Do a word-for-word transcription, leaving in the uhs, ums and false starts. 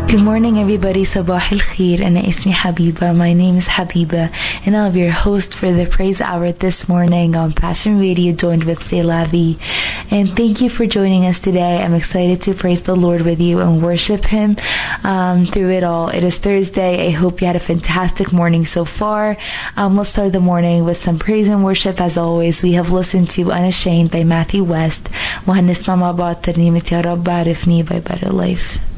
Good morning, everybody. Sabah al khair. Ana ismi Habiba. My name is Habiba, and I'll be your host for the Praise Hour this morning on Passion Radio, joined with Selavi. And thank you for joining us today. I'm excited to praise the Lord with you and worship Him um, through it all. It is Thursday. I hope you had a fantastic morning so far. Um, let's start the morning with some praise and worship. As always, we have listened to Unashamed by Matthew West. وهنسمع مع بعض ترنيمة يا رب عرفني by Better Life.